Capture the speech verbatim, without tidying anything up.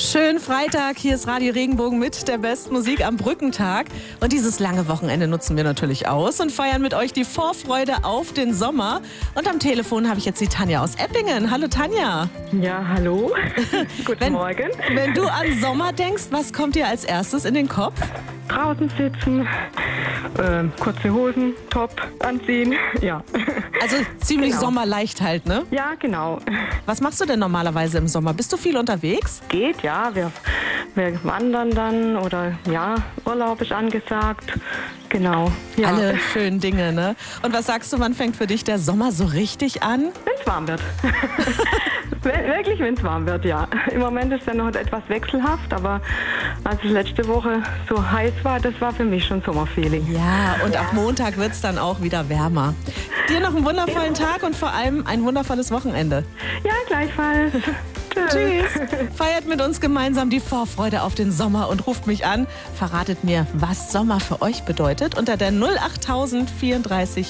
Schönen Freitag, hier ist Radio Regenbogen mit der besten Musik am Brückentag. Und dieses lange Wochenende nutzen wir natürlich aus und feiern mit euch die Vorfreude auf den Sommer. Und am Telefon habe ich jetzt die Tanja aus Eppingen. Hallo Tanja. Ja, hallo. Guten wenn, Morgen. Wenn du an Sommer denkst, was kommt dir als erstes in den Kopf? Draußen sitzen, äh, kurze Hosen, Top anziehen, ja. Also ziemlich Genau. sommerleicht halt, ne? Ja, genau. Was machst du denn normalerweise im Sommer? Bist du viel unterwegs? Geht, ja. Wir, wir wandern dann oder ja, Urlaub ist angesagt. Genau. Ja. Alle schönen Dinge, ne? Und was sagst du, wann fängt für dich der Sommer so richtig an? Wenn es warm wird. Wirklich, wenn es warm wird, ja. Im Moment ist er noch etwas wechselhaft, aber als es letzte Woche so heiß war, das war für mich schon Sommerfeeling. Ja, und ab Montag wird es dann auch wieder wärmer. Dir noch einen wundervollen Tag und vor allem ein wundervolles Wochenende. Ja, gleichfalls. Tschüss. Feiert mit uns gemeinsam die Vorfreude auf den Sommer und ruft mich an. Verratet mir, was Sommer für euch bedeutet unter der null acht null null drei vier